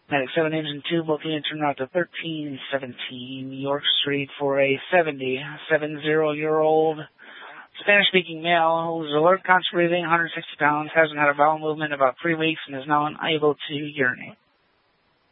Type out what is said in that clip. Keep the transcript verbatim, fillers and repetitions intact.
Medic seven Engine two, booking and turn out to thirteen seventeen York Street for a seventy-seven-year-old Spanish-speaking male who's alert, conscious breathing, one hundred sixty pounds, hasn't had a bowel movement in about three weeks, and is now unable to urinate.